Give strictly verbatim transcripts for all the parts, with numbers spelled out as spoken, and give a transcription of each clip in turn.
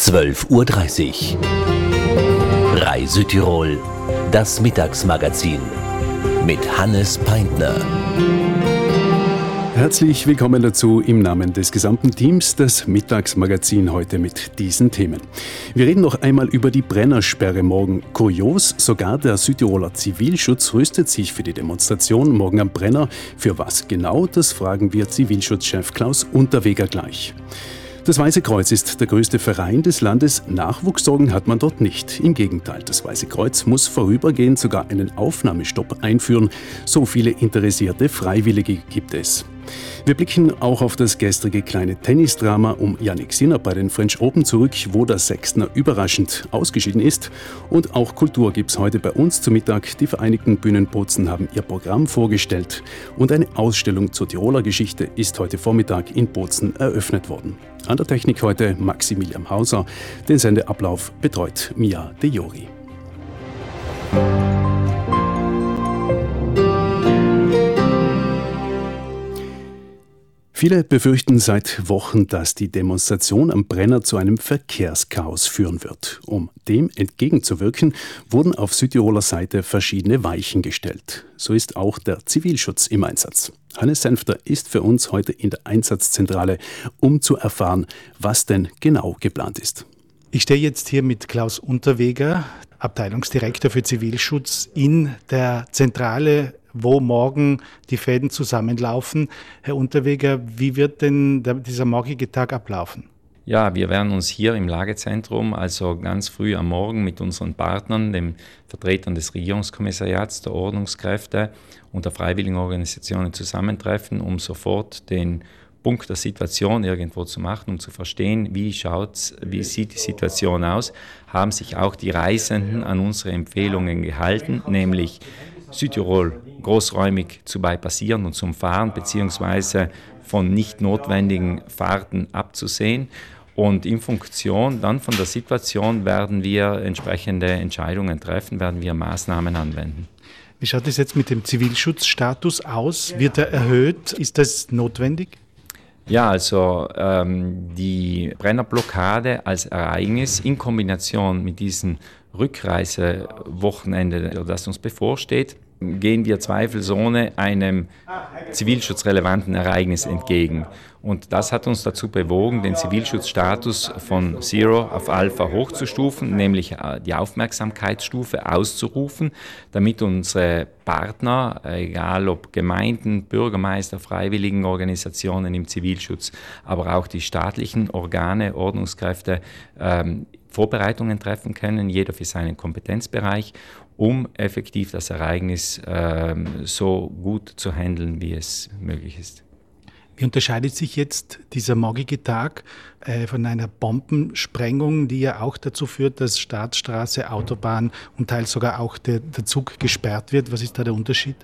zwölf Uhr dreißig. Rai Südtirol, das Mittagsmagazin mit Hannes Peintner. Herzlich willkommen dazu im Namen des gesamten Teams, das Mittagsmagazin heute mit diesen Themen. Wir reden noch einmal über die Brennersperre morgen. Kurios, sogar der Südtiroler Zivilschutz rüstet sich für die Demonstration morgen am Brenner. Für was genau, das fragen wir Zivilschutzchef Klaus Unterweger gleich. Das Weiße Kreuz ist der größte Verein des Landes. Nachwuchssorgen hat man dort nicht. Im Gegenteil, das Weiße Kreuz muss vorübergehend sogar einen Aufnahmestopp einführen. So viele interessierte Freiwillige gibt es. Wir blicken auch auf das gestrige kleine Tennisdrama um Jannik Sinner bei den French Open zurück, wo der Sechstner überraschend ausgeschieden ist. Und auch Kultur gibt's heute bei uns zu Mittag. Die Vereinigten Bühnenbozen haben ihr Programm vorgestellt. Und eine Ausstellung zur Tiroler Geschichte ist heute Vormittag in Bozen eröffnet worden. An der Technik heute Maximilian Hauser. Den Sendeablauf betreut Mia De Jori. Viele befürchten seit Wochen, dass die Demonstration am Brenner zu einem Verkehrschaos führen wird. Um dem entgegenzuwirken, wurden auf Südtiroler Seite verschiedene Weichen gestellt. So ist auch der Zivilschutz im Einsatz. Hannes Senfter ist für uns heute in der Einsatzzentrale, um zu erfahren, was denn genau geplant ist. Ich stehe jetzt hier mit Klaus Unterweger, Abteilungsdirektor für Zivilschutz, in der Zentrale, wo morgen die Fäden zusammenlaufen. Herr Unterweger, wie wird denn der, dieser morgige Tag ablaufen? Ja, wir werden uns hier im Lagezentrum, also ganz früh am Morgen mit unseren Partnern, den Vertretern des Regierungskommissariats, der Ordnungskräfte und der Freiwilligenorganisationen zusammentreffen, um sofort den Punkt der Situation irgendwo zu machen, um zu verstehen, wie schaut's, wie sieht die Situation aus. Haben sich auch die Reisenden an unsere Empfehlungen gehalten, nämlich Südtirol großräumig zu bypassieren und zum Fahren beziehungsweise von nicht notwendigen Fahrten abzusehen. Und in Funktion dann von der Situation werden wir entsprechende Entscheidungen treffen, werden wir Maßnahmen anwenden. Wie schaut es jetzt mit dem Zivilschutzstatus aus? Wird er erhöht? Ist das notwendig? Ja, also ähm, die Brennerblockade als Ereignis in Kombination mit diesem Rückreisewochenende, das uns bevorsteht, gehen wir zweifelsohne einem zivilschutzrelevanten Ereignis entgegen. Und das hat uns dazu bewogen, den Zivilschutzstatus von Zero auf Alpha hochzustufen, nämlich die Aufmerksamkeitsstufe auszurufen, damit unsere Partner, egal ob Gemeinden, Bürgermeister, Freiwilligenorganisationen im Zivilschutz, aber auch die staatlichen Organe, Ordnungskräfte, ähm, Vorbereitungen treffen können, jeder für seinen Kompetenzbereich, um effektiv das Ereignis ähm, so gut zu handeln, wie es möglich ist. Wie unterscheidet sich jetzt dieser morgige Tag äh, von einer Bombensprengung, die ja auch dazu führt, dass Staatsstraße, Autobahn und teils sogar auch der, der Zug gesperrt wird? Was ist da der Unterschied?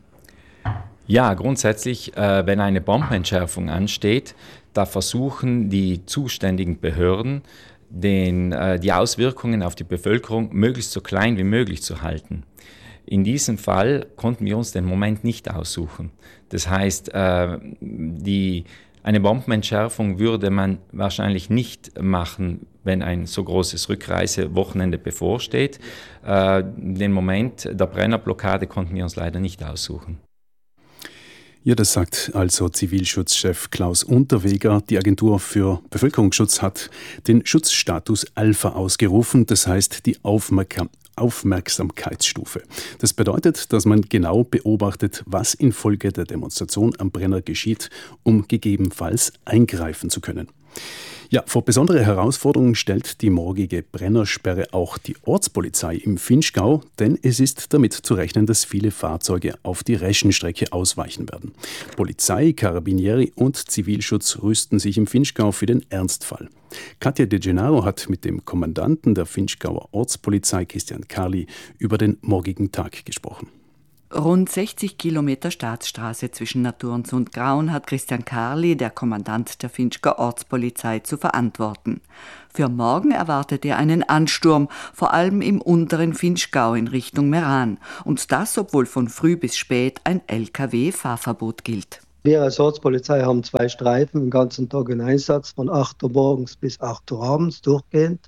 Ja, grundsätzlich, äh, wenn eine Bombenentschärfung ansteht, da versuchen die zuständigen Behörden, den, äh, die Auswirkungen auf die Bevölkerung möglichst so klein wie möglich zu halten. In diesem Fall konnten wir uns den Moment nicht aussuchen. Das heißt, äh, die, eine Bombenentschärfung würde man wahrscheinlich nicht machen, wenn ein so großes Rückreisewochenende bevorsteht. Äh, den Moment der Brennerblockade konnten wir uns leider nicht aussuchen. Ja, das sagt also Zivilschutzchef Klaus Unterweger. Die Agentur für Bevölkerungsschutz hat den Schutzstatus Alpha ausgerufen, das heißt die Aufmerksam- Aufmerksamkeitsstufe. Das bedeutet, dass man genau beobachtet, was infolge der Demonstration am Brenner geschieht, um gegebenenfalls eingreifen zu können. Ja, vor besondere Herausforderungen stellt die morgige Brennersperre auch die Ortspolizei im Vinschgau, denn es ist damit zu rechnen, dass viele Fahrzeuge auf die Reschenstrecke ausweichen werden. Polizei, Carabinieri und Zivilschutz rüsten sich im Vinschgau für den Ernstfall. Katja De Gennaro hat mit dem Kommandanten der Vinschgauer Ortspolizei, Christian Karli, über den morgigen Tag gesprochen. Rund sechzig Kilometer Staatsstraße zwischen Naturns und Graun hat Christian Karli, der Kommandant der Vinschgauer Ortspolizei, zu verantworten. Für morgen erwartet er einen Ansturm, vor allem im unteren Vinschgau in Richtung Meran. Und das, obwohl von früh bis spät ein L K W-Fahrverbot gilt. Wir als Ortspolizei haben zwei Streifen den ganzen Tag in Einsatz, von acht Uhr morgens bis acht Uhr abends durchgehend,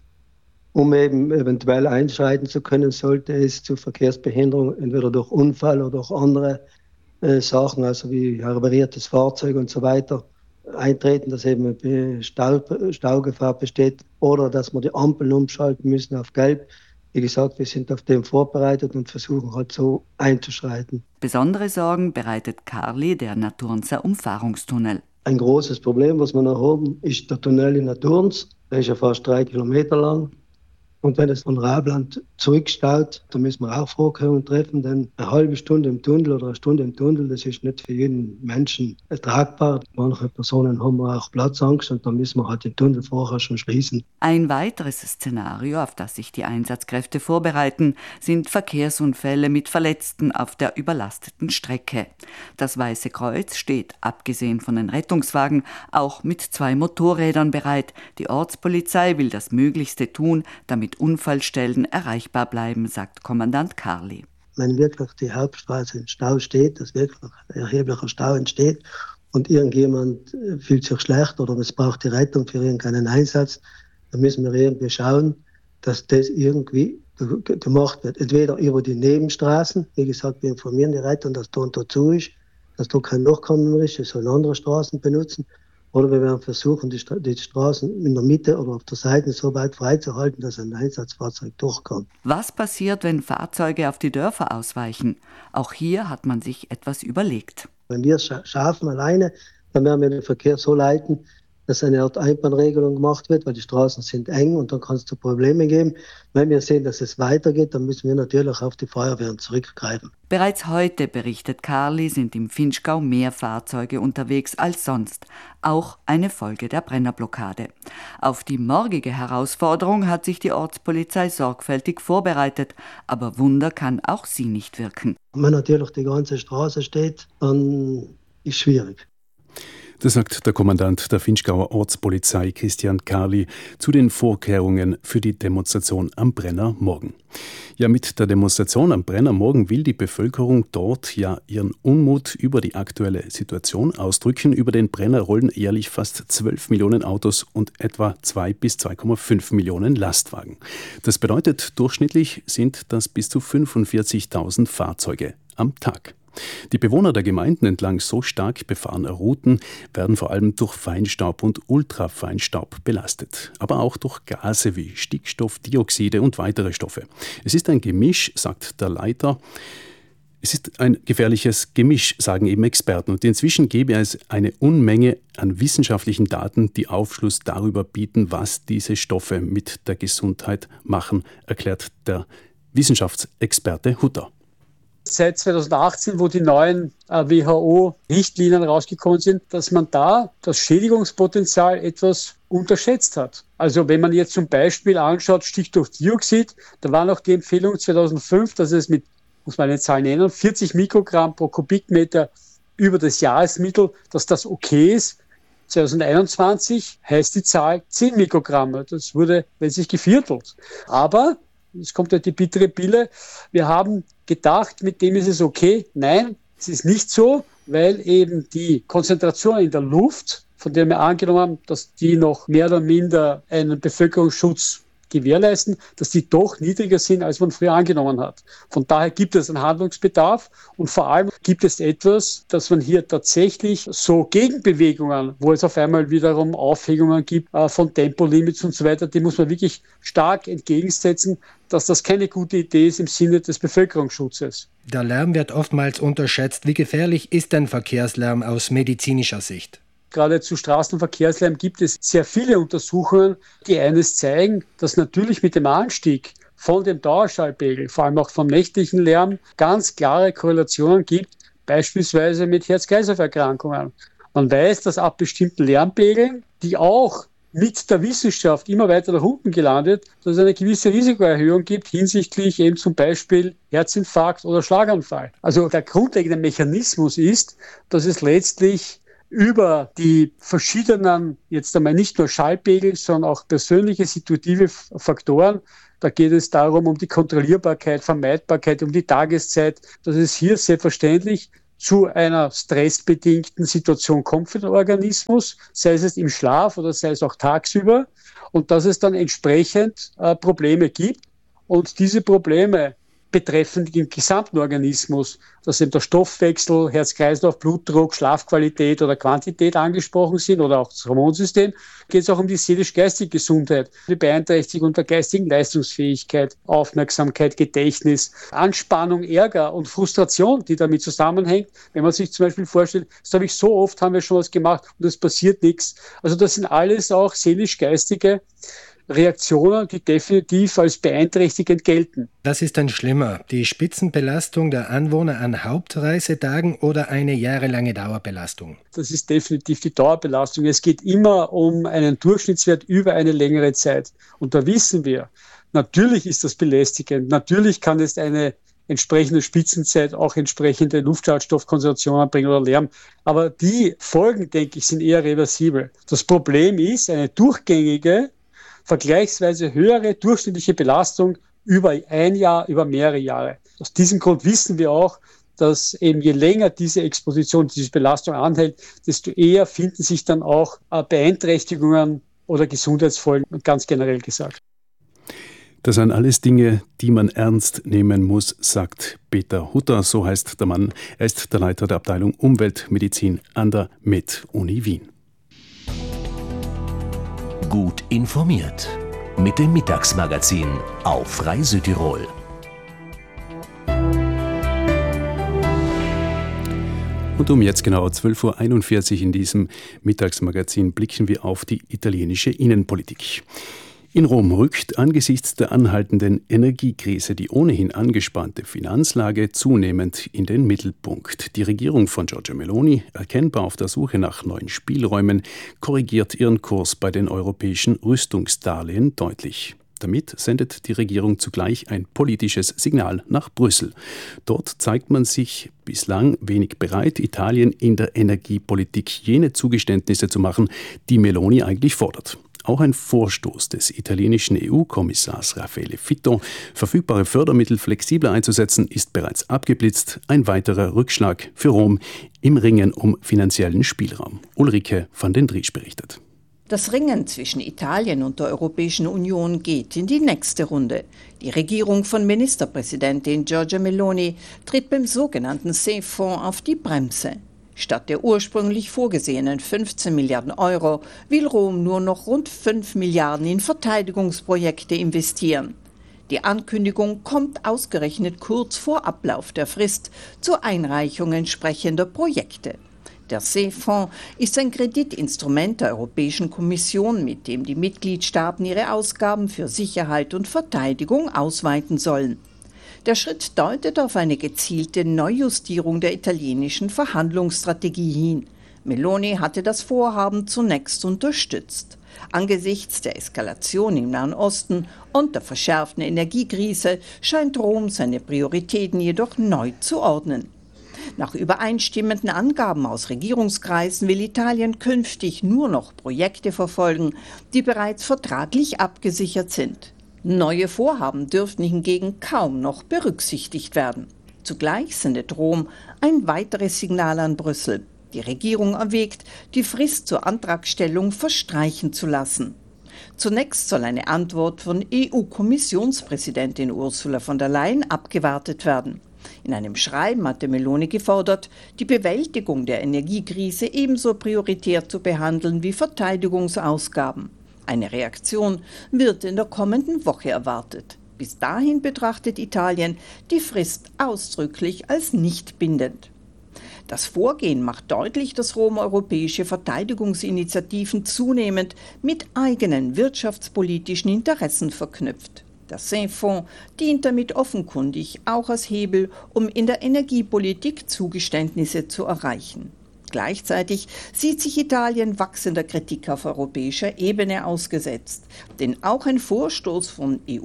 um eben eventuell einschreiten zu können, sollte es zu Verkehrsbehinderung entweder durch Unfall oder durch andere äh, Sachen, also wie repariertes Fahrzeug und so weiter, eintreten, dass eben eine Stau, Staugefahr besteht oder dass wir die Ampeln umschalten müssen auf Gelb. Wie gesagt, wir sind auf dem vorbereitet und versuchen halt so einzuschreiten. Besondere Sorgen bereitet Karli der Naturnser Umfahrungstunnel. Ein großes Problem, was wir noch haben, ist der Tunnel in Naturns. Der ist ja fast drei Kilometer lang. Und wenn es von Rabland zurückstaut, dann müssen wir auch Vorkehrungen treffen, denn eine halbe Stunde im Tunnel oder eine Stunde im Tunnel, das ist nicht für jeden Menschen ertragbar. Manche Personen haben auch Platzangst und dann müssen wir halt den Tunnel vorher schon schließen. Ein weiteres Szenario, auf das sich die Einsatzkräfte vorbereiten, sind Verkehrsunfälle mit Verletzten auf der überlasteten Strecke. Das Weiße Kreuz steht, abgesehen von den Rettungswagen, auch mit zwei Motorrädern bereit. Die Ortspolizei will das Möglichste tun, damit Unfallstellen erreichbar bleiben, sagt Kommandant Karli. Wenn wirklich die Hauptstraße im Stau steht, dass wirklich ein erheblicher Stau entsteht und irgendjemand fühlt sich schlecht oder es braucht die Rettung für irgendeinen Einsatz, dann müssen wir irgendwie schauen, dass das irgendwie gemacht wird. Entweder über die Nebenstraßen, wie gesagt, wir informieren die Retter, dass da und da zu ist, dass da kein Nachkommen mehr ist, sie sollen andere Straßen benutzen. Oder wir werden versuchen, die, Stra- die Straßen in der Mitte oder auf der Seite so weit freizuhalten, dass ein Einsatzfahrzeug durchkommt. Was passiert, wenn Fahrzeuge auf die Dörfer ausweichen? Auch hier hat man sich etwas überlegt. Wenn wir es scha- schaffen alleine, dann werden wir den Verkehr so leiten, dass eine Art Einbahnregelung gemacht wird, weil die Straßen sind eng und dann kann es zu Problemen geben. Wenn wir sehen, dass es weitergeht, dann müssen wir natürlich auf die Feuerwehren zurückgreifen. Bereits heute, berichtet Karli, sind im Vinschgau mehr Fahrzeuge unterwegs als sonst. Auch eine Folge der Brennerblockade. Auf die morgige Herausforderung hat sich die Ortspolizei sorgfältig vorbereitet. Aber Wunder kann auch sie nicht wirken. Wenn natürlich die ganze Straße steht, dann ist es schwierig. Das sagt der Kommandant der Vinschgauer Ortspolizei Christian Karli zu den Vorkehrungen für die Demonstration am Brenner morgen. Ja, mit der Demonstration am Brenner morgen will die Bevölkerung dort ja ihren Unmut über die aktuelle Situation ausdrücken. Über den Brenner rollen jährlich fast zwölf Millionen Autos und etwa zwei bis zwei Komma fünf Millionen Lastwagen. Das bedeutet, durchschnittlich sind das bis zu fünfundvierzigtausend Fahrzeuge am Tag. Die Bewohner der Gemeinden entlang so stark befahrener Routen werden vor allem durch Feinstaub und Ultrafeinstaub belastet, aber auch durch Gase wie Stickstoffdioxide und weitere Stoffe. Es ist ein Gemisch, sagt der Leiter. Es ist ein gefährliches Gemisch, sagen eben Experten. Und inzwischen gäbe es eine Unmenge an wissenschaftlichen Daten, die Aufschluss darüber bieten, was diese Stoffe mit der Gesundheit machen, erklärt der Wissenschaftsexperte Hutter. Seit zweitausendachtzehn, wo die neuen äh, W H O-Richtlinien rausgekommen sind, dass man da das Schädigungspotenzial etwas unterschätzt hat. Also wenn man jetzt zum Beispiel anschaut, Stickstoffdioxid, da war noch die Empfehlung zweitausendfünf, dass es mit, muss man eine Zahl nennen, vierzig Mikrogramm pro Kubikmeter über das Jahresmittel, dass das okay ist. zweitausendeinundzwanzig heißt die Zahl zehn Mikrogramm. Das wurde letztlich geviertelt. Aber es kommt ja die bittere Pille. Wir haben gedacht, mit dem ist es okay. Nein, es ist nicht so, weil eben die Konzentration in der Luft, von der wir angenommen haben, dass die noch mehr oder minder einen Bevölkerungsschutz gewährleisten, dass die doch niedriger sind, als man früher angenommen hat. Von daher gibt es einen Handlungsbedarf und vor allem gibt es etwas, dass man hier tatsächlich so Gegenbewegungen, wo es auf einmal wiederum Aufhegungen gibt äh, von Tempolimits und so weiter, die muss man wirklich stark entgegensetzen, dass das keine gute Idee ist im Sinne des Bevölkerungsschutzes. Der Lärm wird oftmals unterschätzt. Wie gefährlich ist denn Verkehrslärm aus medizinischer Sicht? Gerade zu Straßenverkehrslärm gibt es sehr viele Untersuchungen, die eines zeigen, dass natürlich mit dem Anstieg von dem Dauerschallpegel, vor allem auch vom nächtlichen Lärm, ganz klare Korrelationen gibt, beispielsweise mit Herz-Kreislauf-Erkrankungen. Man weiß, dass ab bestimmten Lärmpegeln, die auch mit der Wissenschaft immer weiter nach unten gelandet, dass es eine gewisse Risikoerhöhung gibt hinsichtlich eben zum Beispiel Herzinfarkt oder Schlaganfall. Also der grundlegende Mechanismus ist, dass es letztlich über die verschiedenen, jetzt einmal nicht nur Schallpegel, sondern auch persönliche situative Faktoren, da geht es darum, um die Kontrollierbarkeit, Vermeidbarkeit, um die Tageszeit, dass es hier selbstverständlich zu einer stressbedingten Situation kommt für den Organismus, sei es jetzt im Schlaf oder sei es auch tagsüber, und dass es dann entsprechend äh, Probleme gibt. Und diese Probleme betreffen den gesamten Organismus, dass eben der Stoffwechsel, Herz-Kreislauf, Blutdruck, Schlafqualität oder Quantität angesprochen sind oder auch das Hormonsystem, geht es auch um die seelisch-geistige Gesundheit, die Beeinträchtigung der geistigen Leistungsfähigkeit, Aufmerksamkeit, Gedächtnis, Anspannung, Ärger und Frustration, die damit zusammenhängt. Wenn man sich zum Beispiel vorstellt, das habe ich so oft, haben wir schon was gemacht und es passiert nichts. Also das sind alles auch seelisch-geistige Reaktionen, die definitiv als beeinträchtigend gelten. Das ist dann schlimmer, die Spitzenbelastung der Anwohner an Hauptreisetagen oder eine jahrelange Dauerbelastung? Das ist definitiv die Dauerbelastung. Es geht immer um einen Durchschnittswert über eine längere Zeit. Und da wissen wir, natürlich ist das belästigend, natürlich kann es eine entsprechende Spitzenzeit auch entsprechende Luftschadstoffkonzentrationen bringen oder Lärm. Aber die Folgen, denke ich, sind eher reversibel. Das Problem ist eine durchgängige, vergleichsweise höhere durchschnittliche Belastung über ein Jahr, über mehrere Jahre. Aus diesem Grund wissen wir auch, dass eben je länger diese Exposition, diese Belastung anhält, desto eher finden sich dann auch Beeinträchtigungen oder Gesundheitsfolgen, ganz generell gesagt. Das sind alles Dinge, die man ernst nehmen muss, sagt Peter Hutter, so heißt der Mann. Er ist der Leiter der Abteilung Umweltmedizin an der Med-Uni Wien. Gut informiert mit dem Mittagsmagazin auf Radio Südtirol. Und um jetzt genau zwölf Uhr einundvierzig in diesem Mittagsmagazin blicken wir auf die italienische Innenpolitik. In Rom rückt angesichts der anhaltenden Energiekrise die ohnehin angespannte Finanzlage zunehmend in den Mittelpunkt. Die Regierung von Giorgia Meloni, erkennbar auf der Suche nach neuen Spielräumen, korrigiert ihren Kurs bei den europäischen Rüstungsdarlehen deutlich. Damit sendet die Regierung zugleich ein politisches Signal nach Brüssel. Dort zeigt man sich bislang wenig bereit, Italien in der Energiepolitik jene Zugeständnisse zu machen, die Meloni eigentlich fordert. Auch ein Vorstoß des italienischen E U-Kommissars Raffaele Fitto, verfügbare Fördermittel flexibler einzusetzen, ist bereits abgeblitzt. Ein weiterer Rückschlag für Rom im Ringen um finanziellen Spielraum. Ulrike van den Driesch berichtet. Das Ringen zwischen Italien und der Europäischen Union geht in die nächste Runde. Die Regierung von Ministerpräsidentin Giorgia Meloni tritt beim sogenannten C E F-Fonds auf die Bremse. Statt der ursprünglich vorgesehenen fünfzehn Milliarden Euro will Rom nur noch rund fünf Milliarden in Verteidigungsprojekte investieren. Die Ankündigung kommt ausgerechnet kurz vor Ablauf der Frist zur Einreichung entsprechender Projekte. Der C E F-Fonds ist ein Kreditinstrument der Europäischen Kommission, mit dem die Mitgliedstaaten ihre Ausgaben für Sicherheit und Verteidigung ausweiten sollen. Der Schritt deutet auf eine gezielte Neujustierung der italienischen Verhandlungsstrategie hin. Meloni hatte das Vorhaben zunächst unterstützt. Angesichts der Eskalation im Nahen Osten und der verschärften Energiekrise scheint Rom seine Prioritäten jedoch neu zu ordnen. Nach übereinstimmenden Angaben aus Regierungskreisen will Italien künftig nur noch Projekte verfolgen, die bereits vertraglich abgesichert sind. Neue Vorhaben dürften hingegen kaum noch berücksichtigt werden. Zugleich sendet Rom ein weiteres Signal an Brüssel. Die Regierung erwägt, die Frist zur Antragstellung verstreichen zu lassen. Zunächst soll eine Antwort von E U-Kommissionspräsidentin Ursula von der Leyen abgewartet werden. In einem Schreiben hatte Meloni gefordert, die Bewältigung der Energiekrise ebenso prioritär zu behandeln wie Verteidigungsausgaben. Eine Reaktion wird in der kommenden Woche erwartet. Bis dahin betrachtet Italien die Frist ausdrücklich als nicht bindend. Das Vorgehen macht deutlich, dass Rom europäische Verteidigungsinitiativen zunehmend mit eigenen wirtschaftspolitischen Interessen verknüpft. Der C E F-Fonds dient damit offenkundig auch als Hebel, um in der Energiepolitik Zugeständnisse zu erreichen. Gleichzeitig sieht sich Italien wachsender Kritik auf europäischer Ebene ausgesetzt. Denn auch ein Vorstoß von E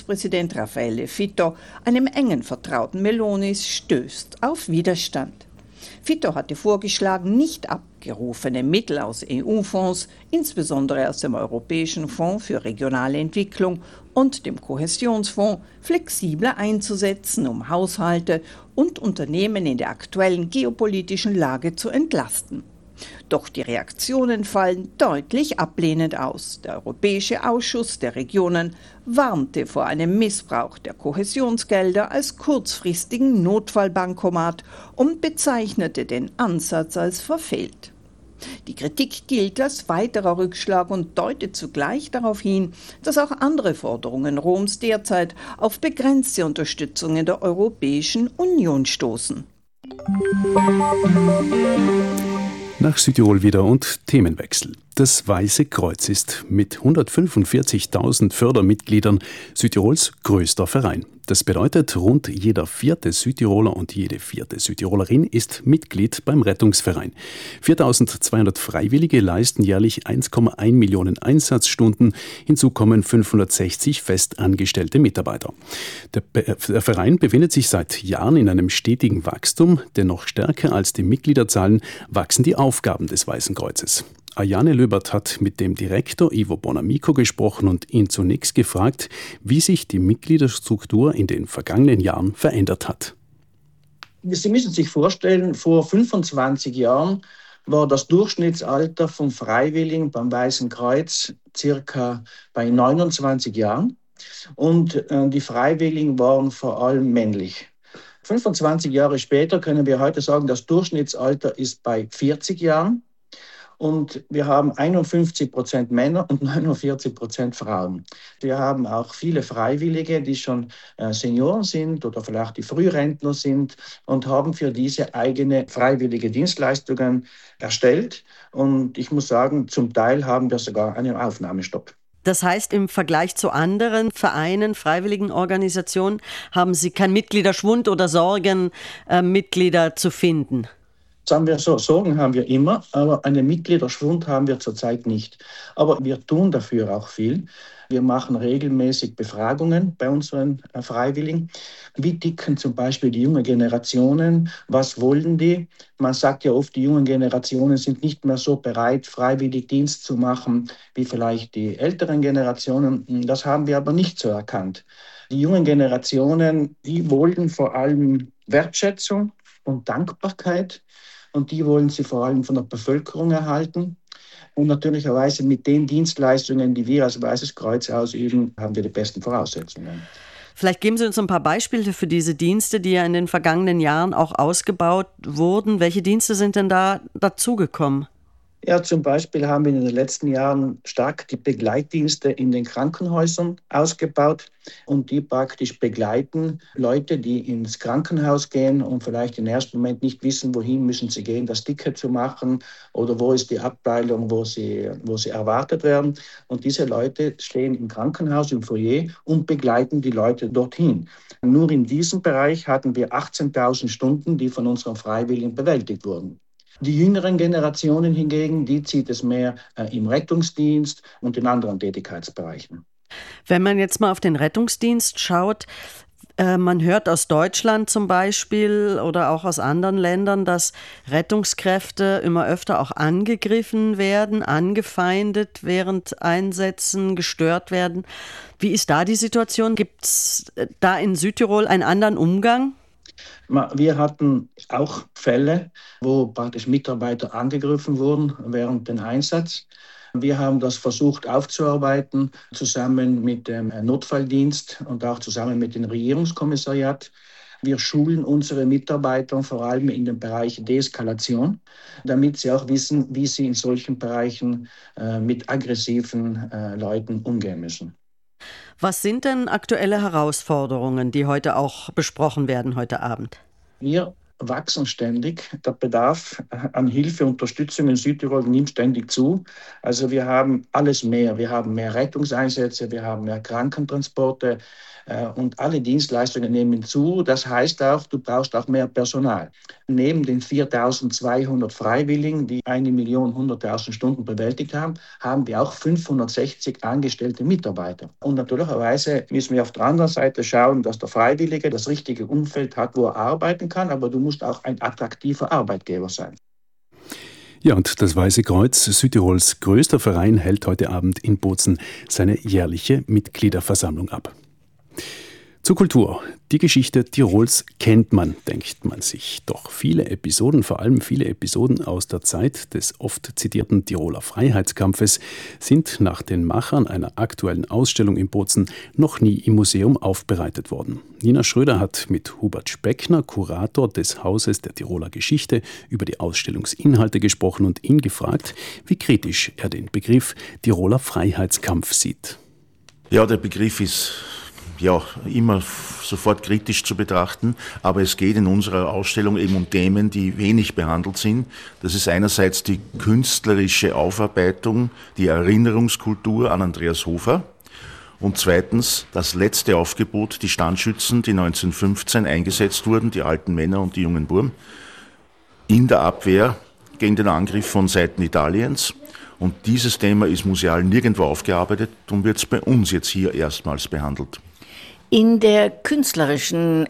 U-Vizekommissionspräsident Raffaele Fitto, einem engen Vertrauten Melonis, stößt auf Widerstand. Fito hatte vorgeschlagen, nicht abgerufene Mittel aus E U-Fonds, insbesondere aus dem Europäischen Fonds für regionale Entwicklung und dem Kohäsionsfonds, flexibler einzusetzen, um Haushalte und Unternehmen in der aktuellen geopolitischen Lage zu entlasten. Doch die Reaktionen fallen deutlich ablehnend aus. Der Europäische Ausschuss der Regionen warnte vor einem Missbrauch der Kohäsionsgelder als kurzfristigen Notfallbankomat und bezeichnete den Ansatz als verfehlt. Die Kritik gilt als weiterer Rückschlag und deutet zugleich darauf hin, dass auch andere Forderungen Roms derzeit auf begrenzte Unterstützung in der Europäischen Union stoßen. Nach Südtirol wieder und Themenwechsel. Das Weiße Kreuz ist mit hundertfünfundvierzigtausend Fördermitgliedern Südtirols größter Verein. Das bedeutet, rund jeder vierte Südtiroler und jede vierte Südtirolerin ist Mitglied beim Rettungsverein. viertausendzweihundert Freiwillige leisten jährlich eins Komma eins Millionen Einsatzstunden. Hinzu kommen fünfhundertsechzig festangestellte Mitarbeiter. Der, Be- der Verein befindet sich seit Jahren in einem stetigen Wachstum, denn noch stärker als die Mitgliederzahlen wachsen die Aufgaben des Weißen Kreuzes. Ayane Löbert hat mit dem Direktor Ivo Bonamico gesprochen und ihn zunächst gefragt, wie sich die Mitgliederstruktur in den vergangenen Jahren verändert hat. Sie müssen sich vorstellen, vor fünfundzwanzig Jahren war das Durchschnittsalter von Freiwilligen beim Weißen Kreuz circa bei neunundzwanzig Jahren und äh, die Freiwilligen waren vor allem männlich. fünfundzwanzig Jahre später können wir heute sagen, das Durchschnittsalter ist bei vierzig Jahren. Und wir haben einundfünfzig Prozent Männer und neunundvierzig Prozent Frauen. Wir haben auch viele Freiwillige, die schon äh, Senioren sind oder vielleicht die Frührentner sind und haben für diese eigene freiwillige Dienstleistungen erstellt. Und ich muss sagen, zum Teil haben wir sogar einen Aufnahmestopp. Das heißt, im Vergleich zu anderen Vereinen, freiwilligen Organisationen, haben Sie keinen Mitgliederschwund oder Sorgen, äh, Mitglieder zu finden? Sagen wir so, Sorgen haben wir immer, aber einen Mitgliederschwund haben wir zurzeit nicht. Aber wir tun dafür auch viel. Wir machen regelmäßig Befragungen bei unseren Freiwilligen. Wie ticken zum Beispiel die jungen Generationen? Was wollen die? Man sagt ja oft, die jungen Generationen sind nicht mehr so bereit, freiwillig Dienst zu machen, wie vielleicht die älteren Generationen. Das haben wir aber nicht so erkannt. Die jungen Generationen, die wollen vor allem Wertschätzung und Dankbarkeit. Und die wollen sie vor allem von der Bevölkerung erhalten. Und natürlicherweise mit den Dienstleistungen, die wir als Weißes Kreuz ausüben, haben wir die besten Voraussetzungen. Vielleicht geben Sie uns ein paar Beispiele für diese Dienste, die ja in den vergangenen Jahren auch ausgebaut wurden. Welche Dienste sind denn da dazugekommen? Ja, zum Beispiel haben wir in den letzten Jahren stark die Begleitdienste in den Krankenhäusern ausgebaut und die praktisch begleiten Leute, die ins Krankenhaus gehen und vielleicht im ersten Moment nicht wissen, wohin müssen sie gehen, das Ticket zu machen oder wo ist die Abteilung, wo sie, wo sie erwartet werden. Und diese Leute stehen im Krankenhaus, im Foyer und begleiten die Leute dorthin. Nur in diesem Bereich hatten wir achtzehntausend Stunden, die von unseren Freiwilligen bewältigt wurden. Die jüngeren Generationen hingegen, die zieht es mehr äh, im Rettungsdienst und in anderen Tätigkeitsbereichen. Wenn man jetzt mal auf den Rettungsdienst schaut, äh, man hört aus Deutschland zum Beispiel oder auch aus anderen Ländern, dass Rettungskräfte immer öfter auch angegriffen werden, angefeindet während Einsätzen, gestört werden. Wie ist da die Situation? Gibt es da in Südtirol einen anderen Umgang? Wir hatten auch Fälle, wo praktisch Mitarbeiter angegriffen wurden während dem Einsatz. Wir haben das versucht aufzuarbeiten, zusammen mit dem Notfalldienst und auch zusammen mit dem Regierungskommissariat. Wir schulen unsere Mitarbeiter vor allem in dem Bereich Deeskalation, damit sie auch wissen, wie sie in solchen Bereichen äh, mit aggressiven äh, Leuten umgehen müssen. Was sind denn aktuelle Herausforderungen, die heute auch besprochen werden, heute Abend? Wir wachsen ständig. Der Bedarf an Hilfe und Unterstützung in Südtirol nimmt ständig zu. Also wir haben alles mehr. Wir haben mehr Rettungseinsätze, wir haben mehr Krankentransporte äh, und alle Dienstleistungen nehmen zu. Das heißt auch, du brauchst auch mehr Personal. Neben den viertausendzweihundert Freiwilligen, die eine Million hunderttausend Stunden bewältigt haben, haben wir auch fünfhundertsechzig angestellte Mitarbeiter. Und natürlicherweise müssen wir auf der anderen Seite schauen, dass der Freiwillige das richtige Umfeld hat, wo er arbeiten kann. Aber du musst musst auch ein attraktiver Arbeitgeber sein. Ja, und das Weiße Kreuz, Südtirols größter Verein, hält heute Abend in Bozen seine jährliche Mitgliederversammlung ab. Zur Kultur. Die Geschichte Tirols kennt man, denkt man sich. Doch viele Episoden, vor allem viele Episoden aus der Zeit des oft zitierten Tiroler Freiheitskampfes, sind nach den Machern einer aktuellen Ausstellung in Bozen noch nie im Museum aufbereitet worden. Nina Schröder hat mit Hubert Speckner, Kurator des Hauses der Tiroler Geschichte, über die Ausstellungsinhalte gesprochen und ihn gefragt, wie kritisch er den Begriff Tiroler Freiheitskampf sieht. Ja, der Begriff ist ja immer sofort kritisch zu betrachten, aber es geht in unserer Ausstellung eben um Themen, die wenig behandelt sind. Das ist einerseits die künstlerische Aufarbeitung, die Erinnerungskultur an Andreas Hofer und zweitens das letzte Aufgebot, die Standschützen, die neunzehnhundertfünfzehn eingesetzt wurden, die alten Männer und die jungen Buben, in der Abwehr gegen den Angriff von Seiten Italiens. Und dieses Thema ist museal nirgendwo aufgearbeitet und wird bei uns jetzt hier erstmals behandelt. In der künstlerischen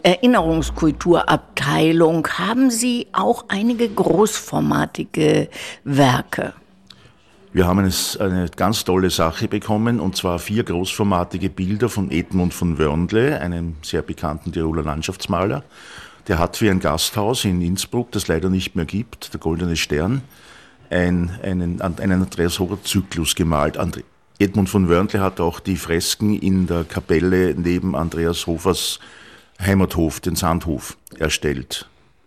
Erinnerungskulturabteilung haben Sie auch einige großformatige Werke. Wir haben eine ganz tolle Sache bekommen, und zwar vier großformatige Bilder von Edmund von Wörndle, einem sehr bekannten Tiroler Landschaftsmaler. Der hat für ein Gasthaus in Innsbruck, das leider nicht mehr gibt, der Goldene Stern, ein, einen, einen Andreas Hofer-Zyklus gemalt. Andre- Edmund von Wörndle hat auch die Fresken in der Kapelle neben Andreas Hofers Heimathof, den Sandhof, erstellt.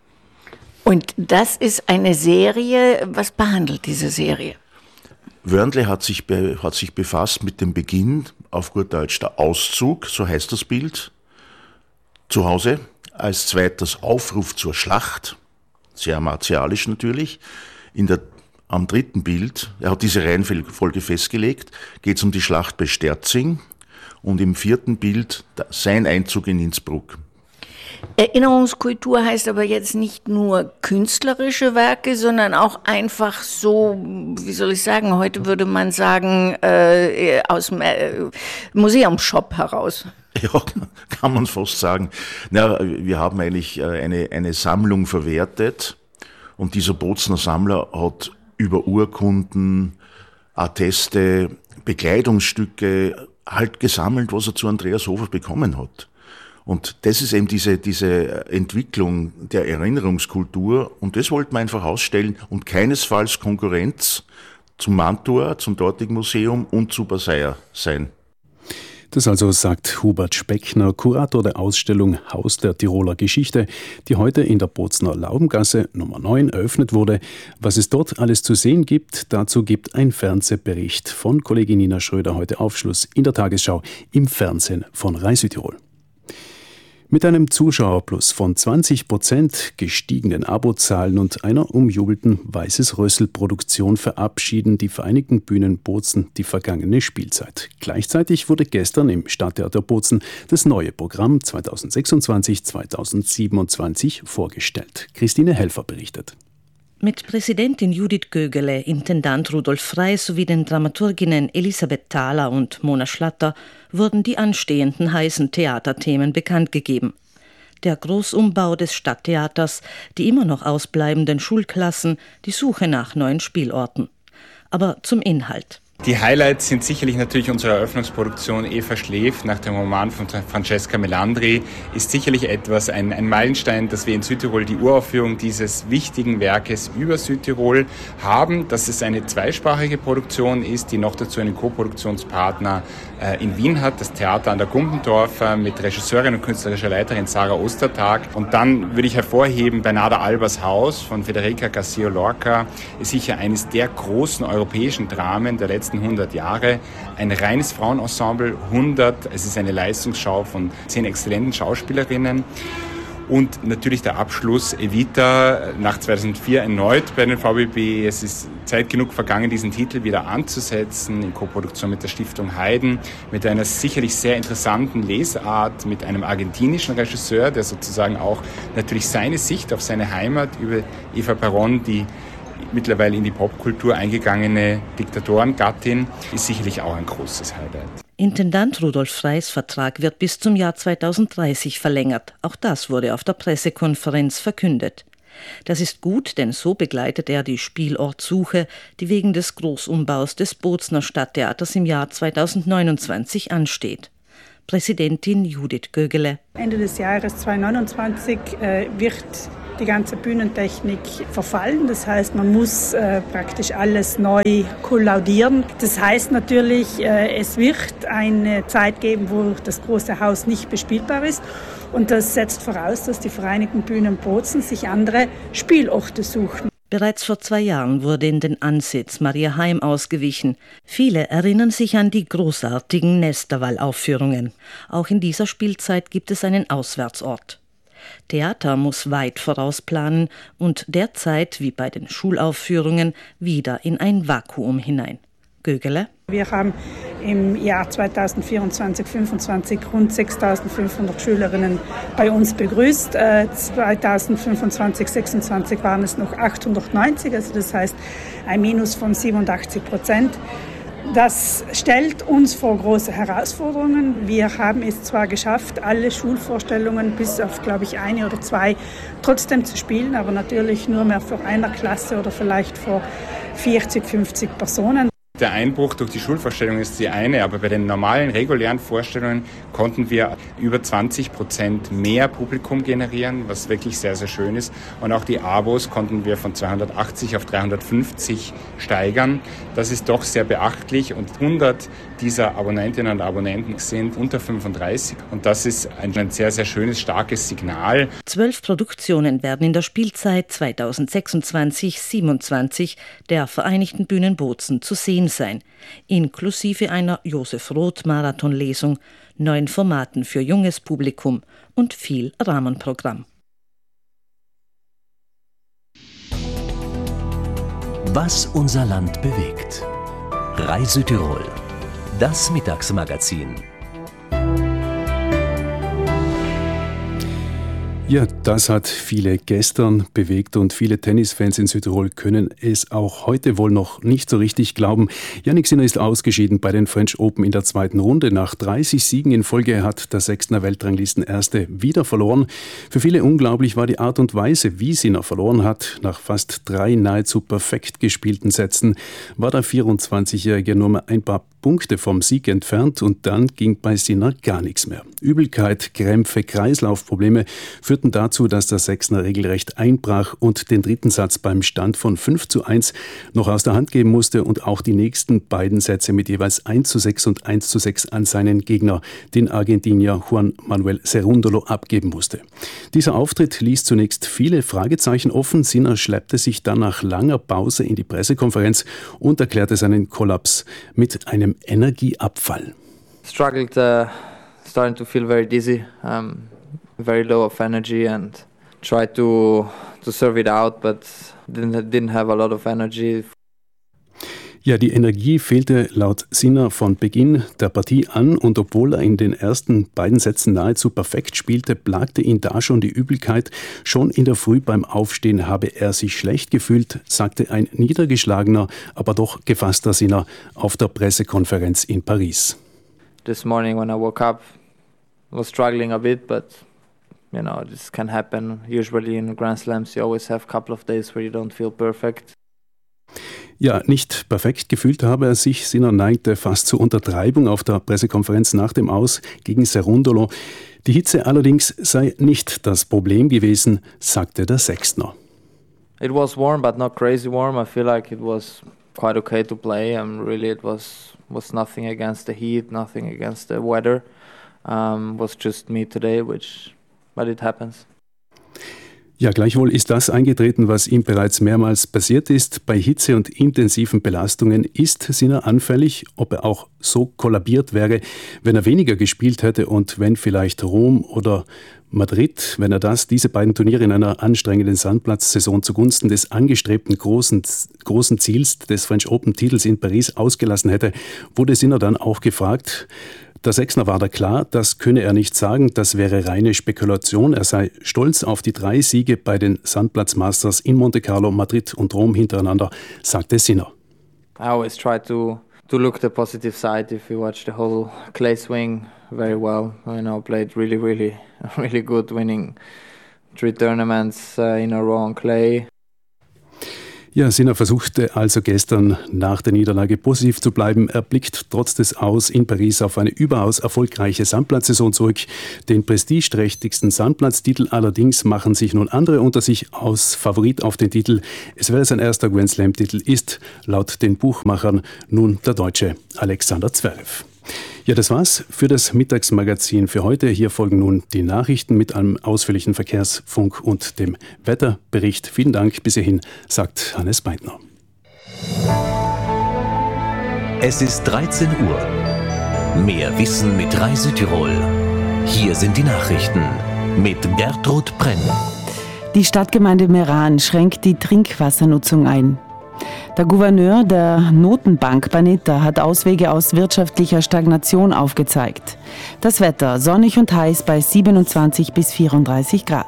Und das ist eine Serie, was behandelt diese Serie? Wörndle hat sich, be, hat sich befasst mit dem Beginn, auf gut Deutsch der Auszug, so heißt das Bild, zu Hause, als zweites Aufruf zur Schlacht, sehr martialisch natürlich, in der Am dritten Bild, er hat diese Reihenfolge festgelegt, geht es um die Schlacht bei Sterzing und im vierten Bild sein Einzug in Innsbruck. Erinnerungskultur heißt aber jetzt nicht nur künstlerische Werke, sondern auch einfach so, wie soll ich sagen, heute würde man sagen, äh, aus dem äh, Museumsshop heraus. Ja, kann man fast sagen. Na, wir haben eigentlich eine, eine Sammlung verwertet und dieser Bozener Sammler hat über Urkunden, Atteste, Bekleidungsstücke halt gesammelt, was er zu Andreas Hofer bekommen hat. Und das ist eben diese, diese Entwicklung der Erinnerungskultur und das wollten wir einfach ausstellen und keinesfalls Konkurrenz zum Mantua, zum dortigen Museum und zu Basaya sein. Das also sagt Hubert Speckner, Kurator der Ausstellung Haus der Tiroler Geschichte, die heute in der Bozener Laubengasse Nummer neun eröffnet wurde. Was es dort alles zu sehen gibt, dazu gibt ein Fernsehbericht von Kollegin Nina Schröder heute Aufschluss in der Tagesschau im Fernsehen von Rai Südtirol. Mit einem Zuschauerplus von zwanzig Prozent, gestiegenen Abozahlen und einer umjubelten Weißes Rössel-Produktion verabschieden die Vereinigten Bühnen Bozen die vergangene Spielzeit. Gleichzeitig wurde gestern im Stadttheater Bozen das neue Programm zweitausendsechsundzwanzig zweitausendsiebenundzwanzig vorgestellt. Christine Helfer berichtet. Mit Präsidentin Judith Gögele, Intendant Rudolf Frey sowie den Dramaturginnen Elisabeth Thaler und Mona Schlatter wurden die anstehenden heißen Theaterthemen bekannt gegeben. Der Großumbau des Stadttheaters, die immer noch ausbleibenden Schulklassen, die Suche nach neuen Spielorten. Aber zum Inhalt. Die Highlights sind sicherlich natürlich unsere Eröffnungsproduktion Eva schläft nach dem Roman von Francesca Melandri, ist sicherlich etwas, ein, ein Meilenstein, dass wir in Südtirol die Uraufführung dieses wichtigen Werkes über Südtirol haben, dass es eine zweisprachige Produktion ist, die noch dazu einen Co-Produktionspartner äh, in Wien hat, das Theater an der Gumpendorfer mit Regisseurin und künstlerischer Leiterin Sarah Ostertag. Und dann würde ich hervorheben, Bernarda Albers Haus von Federica Garcia Lorca ist sicher eines der großen europäischen Dramen der letzten hundert Jahre, ein reines Frauenensemble, hundert, es ist eine Leistungsschau von zehn exzellenten Schauspielerinnen und natürlich der Abschluss Evita nach zweitausendvier erneut bei den V B B. Es ist Zeit genug vergangen, diesen Titel wieder anzusetzen, in Koproduktion mit der Stiftung Haydn, mit einer sicherlich sehr interessanten Lesart, mit einem argentinischen Regisseur, der sozusagen auch natürlich seine Sicht auf seine Heimat über Eva Perón, die mittlerweile in die Popkultur eingegangene Diktatorengattin ist sicherlich auch ein großes Highlight. Intendant Rudolf Freys Vertrag wird bis zum Jahr zweitausenddreißig verlängert. Auch das wurde auf der Pressekonferenz verkündet. Das ist gut, denn so begleitet er die Spielortsuche, die wegen des Großumbaus des Bozner Stadttheaters im Jahr zweitausendneunundzwanzig ansteht. Präsidentin Judith Gögele. Ende des Jahres zweitausendneunundzwanzig äh, wird die ganze Bühnentechnik verfallen. Das heißt, man muss äh, praktisch alles neu kollaudieren. Das heißt natürlich, äh, es wird eine Zeit geben, wo das große Haus nicht bespielbar ist. Und das setzt voraus, dass die Vereinigten Bühnen Bozen sich andere Spielorte suchen. Bereits vor zwei Jahren wurde in den Ansitz Mariaheim ausgewichen. Viele erinnern sich an die großartigen Nesterwall-Aufführungen. Auch in dieser Spielzeit gibt es einen Auswärtsort. Theater muss weit vorausplanen und derzeit, wie bei den Schulaufführungen, wieder in ein Vakuum hinein. Gögele? Wir haben im Jahr zweitausendvierundzwanzig fünfundzwanzig rund sechstausendfünfhundert Schülerinnen bei uns begrüßt. Äh, zweitausendfünfundzwanzig sechsundzwanzig waren es noch achthundertneunzig, also das heißt ein Minus von siebenundachtzig Prozent. Das stellt uns vor große Herausforderungen. Wir haben es zwar geschafft, alle Schulvorstellungen bis auf, glaube ich, eine oder zwei trotzdem zu spielen, aber natürlich nur mehr vor einer Klasse oder vielleicht vor vierzig, fünfzig Personen. Der Einbruch durch die Schulvorstellung ist die eine, aber bei den normalen, regulären Vorstellungen konnten wir über zwanzig Prozent mehr Publikum generieren, was wirklich sehr, sehr schön ist. Und auch die Abos konnten wir von zweihundertachtzig auf dreihundertfünfzig steigern. Das ist doch sehr beachtlich und hundert dieser Abonnentinnen und Abonnenten sind unter fünfunddreißig. Und das ist ein sehr, sehr schönes, starkes Signal. Zwölf Produktionen werden in der Spielzeit zweitausendsechsundzwanzig siebenundzwanzig der Vereinigten Bühnen Bozen zu sehen sein, inklusive einer Josef-Roth-Marathon-Lesung, neuen Formaten für junges Publikum und viel Rahmenprogramm. Was unser Land bewegt. Reise-Tirol, das Mittagsmagazin. Ja, das hat viele gestern bewegt und viele Tennisfans in Südtirol können es auch heute wohl noch nicht so richtig glauben. Jannik Sinner ist ausgeschieden bei den French Open in der zweiten Runde. Nach dreißig Siegen in Folge hat der Sechstner Weltranglistenerste wieder verloren. Für viele unglaublich war die Art und Weise, wie Sinner verloren hat. Nach fast drei nahezu perfekt gespielten Sätzen war der vierundzwanzigjährige nur mehr ein paar Punkte vom Sieg entfernt und dann ging bei Sinner gar nichts mehr. Übelkeit, Krämpfe, Kreislaufprobleme führten dazu, dass der Sechstner regelrecht einbrach und den dritten Satz beim Stand von fünf zu eins noch aus der Hand geben musste und auch die nächsten beiden Sätze mit jeweils eins zu sechs und eins zu sechs an seinen Gegner, den Argentinier Juan Manuel Cerúndolo, abgeben musste. Dieser Auftritt ließ zunächst viele Fragezeichen offen. Sinner schleppte sich dann nach langer Pause in die Pressekonferenz und erklärte seinen Kollaps mit einem Energieabfall. Struggled, uh, starting to feel very dizzy, um, very low of energy, and tried to to serve it out, but didn't didn't have a lot of energy. Ja, die Energie fehlte laut Sinner von Beginn der Partie an und obwohl er in den ersten beiden Sätzen nahezu perfekt spielte, plagte ihn da schon die Übelkeit. Schon in der Früh beim Aufstehen habe er sich schlecht gefühlt, sagte ein niedergeschlagener, aber doch gefasster Sinner auf der Pressekonferenz in Paris. This morning when I woke up, I was struggling a bit, but you know, this can happen. Usually in Grand Slams you always have a couple of days where you don't feel perfect. Ja, nicht perfekt gefühlt habe er sich. Sinner neigte fast zur Untertreibung auf der Pressekonferenz nach dem Aus gegen Cerúndolo. Die Hitze allerdings sei nicht das Problem gewesen, sagte der Sechstner. It was warm, but not crazy warm. I feel like it was quite okay to play. Um, really, it was was nothing against the heat, nothing against the weather. Um, was just me today, which, but it happens. Ja, gleichwohl ist das eingetreten, was ihm bereits mehrmals passiert ist. Bei Hitze und intensiven Belastungen ist Sinner anfällig. Ob er auch so kollabiert wäre, wenn er weniger gespielt hätte und wenn vielleicht Rom oder Madrid, wenn er das, diese beiden Turniere in einer anstrengenden Sandplatzsaison zugunsten des angestrebten großen, großen Ziels des French Open-Titels in Paris ausgelassen hätte, wurde Sinner dann auch gefragt. Der Sechsner war da klar, das könne er nicht sagen, das wäre reine Spekulation. Er sei stolz auf die drei Siege bei den Sandplatzmasters in Monte Carlo, Madrid und Rom hintereinander, sagte Sinner. I always try to to look the positive side. If you watch the whole clay swing very well, you know, played really, really, really good, winning three tournaments uh, in a row on clay. Ja, Sinner versuchte also gestern nach der Niederlage positiv zu bleiben. Er blickt trotz des Aus in Paris auf eine überaus erfolgreiche Sandplatzsaison zurück. Den prestigeträchtigsten Sandplatztitel allerdings machen sich nun andere unter sich aus. Favorit auf den Titel, es wäre sein erster Grand Slam-Titel, ist laut den Buchmachern nun der Deutsche Alexander Zverev. Ja, das war's für das Mittagsmagazin für heute. Hier folgen nun die Nachrichten mit einem ausführlichen Verkehrsfunk und dem Wetterbericht. Vielen Dank bis hierhin, sagt Hannes Beitner. Es ist dreizehn Uhr. Mehr Wissen mit Rai Südtirol. Hier sind die Nachrichten mit Gertrud Brenn. Die Stadtgemeinde Meran schränkt die Trinkwassernutzung ein. Der Gouverneur der Notenbank Panetta hat Auswege aus wirtschaftlicher Stagnation aufgezeigt. Das Wetter sonnig und heiß bei siebenundzwanzig bis vierunddreißig Grad.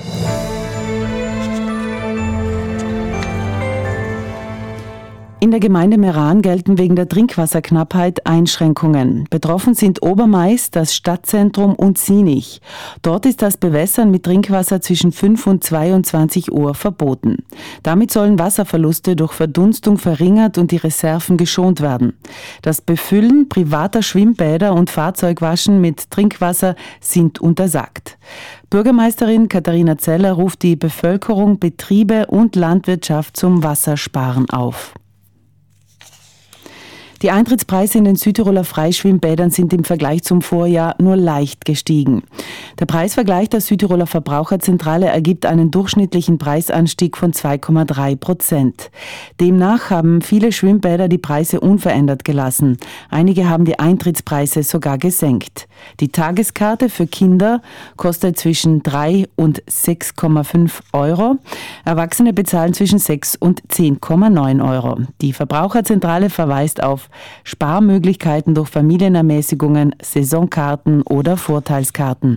In der Gemeinde Meran gelten wegen der Trinkwasserknappheit Einschränkungen. Betroffen sind Obermeis, das Stadtzentrum und Sinich. Dort ist das Bewässern mit Trinkwasser zwischen fünf und zweiundzwanzig Uhr verboten. Damit sollen Wasserverluste durch Verdunstung verringert und die Reserven geschont werden. Das Befüllen privater Schwimmbäder und Fahrzeugwaschen mit Trinkwasser sind untersagt. Bürgermeisterin Katharina Zeller ruft die Bevölkerung, Betriebe und Landwirtschaft zum Wassersparen auf. Die Eintrittspreise in den Südtiroler Freischwimmbädern sind im Vergleich zum Vorjahr nur leicht gestiegen. Der Preisvergleich der Südtiroler Verbraucherzentrale ergibt einen durchschnittlichen Preisanstieg von zwei Komma drei Prozent. Demnach haben viele Schwimmbäder die Preise unverändert gelassen. Einige haben die Eintrittspreise sogar gesenkt. Die Tageskarte für Kinder kostet zwischen drei und sechs Komma fünf Euro. Erwachsene bezahlen zwischen sechs und zehn Komma neun Euro. Die Verbraucherzentrale verweist auf Sparmöglichkeiten durch Familienermäßigungen, Saisonkarten oder Vorteilskarten.